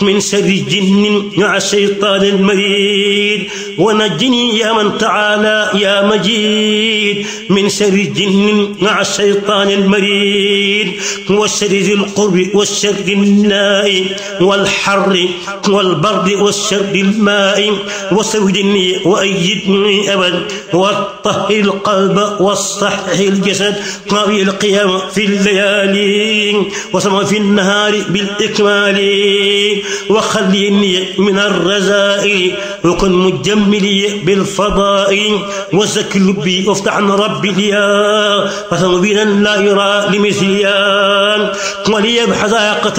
من شر الجن مع الشيطان المريد ونجني يا من تعالى يا مجيد من شر الجن مع الشيطان المريد وشر ذي القرب والشر الناء والحر والبرد والشر الماء وسودني وأيدني أبد وطهر القلب واصطحح الجسد قوي القيام في الليالي وسمع في النهار بالإكمال وخليني من الرذائل وكن مجملي بالفضائل وزك لبي وافتح عن ربي ليا فثم بنا لا يرى لمثليا ولي بحذاقة